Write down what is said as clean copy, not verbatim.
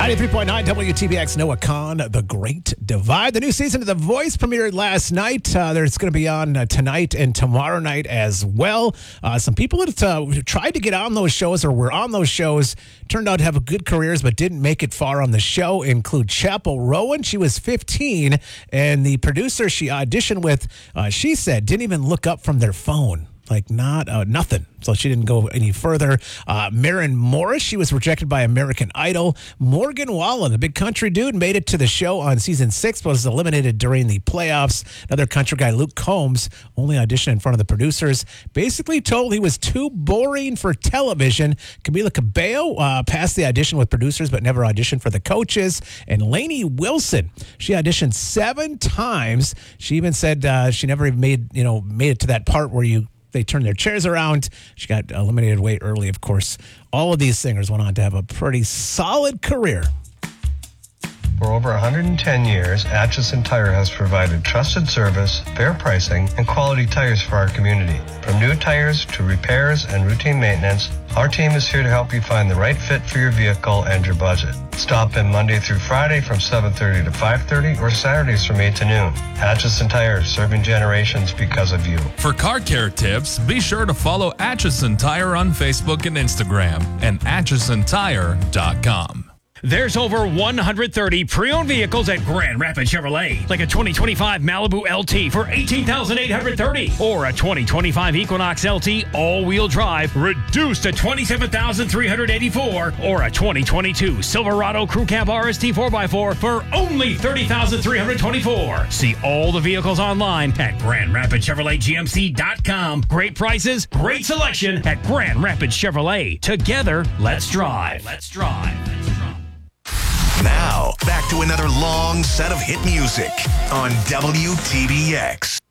93.9 WTBX, Noah Kahn, The Great Divide. The new season of The Voice premiered last night. There's going to be on tonight and tomorrow night as well. Some people that tried to get on those shows or were on those shows turned out to have good careers but didn't make it far on the show include Chapel Rowan. She was 15, and the producer she auditioned with, she said, didn't even look up from their phone. Like nothing. So she didn't go any further. Maren Morris, she was rejected by American Idol. Morgan Wallen, the big country dude, made it to the show on season 6, but was eliminated during the playoffs. Another country guy, Luke Combs, only auditioned in front of the producers. Basically told he was too boring for television. Camila Cabello passed the audition with producers, but never auditioned for the coaches. And Lainey Wilson, she auditioned 7 times. She even said she never even made it to that part where they turned their chairs around. She got eliminated way early, of course. All of these singers went on to have a pretty solid career. For over 110 years, Atchison Tire has provided trusted service, fair pricing, and quality tires for our community. From new tires to repairs and routine maintenance, our team is here to help you find the right fit for your vehicle and your budget. Stop in Monday through Friday from 7:30 to 5:30 or Saturdays from 8 to noon. Atchison Tire, serving generations because of you. For car care tips, be sure to follow Atchison Tire on Facebook and Instagram and AtchisonTire.com. There's over 130 pre-owned vehicles at Grand Rapids Chevrolet, like a 2025 Malibu LT for $18,830 or a 2025 Equinox LT all-wheel drive reduced to $27,384 or a 2022 Silverado Crew Cab RST 4x4 for only $30,324. See all the vehicles online at GrandRapidsChevroletGMC.com. Great prices, great selection at Grand Rapids Chevrolet. Together, let's drive. Let's drive. Now, back to another long set of hit music on WTBX.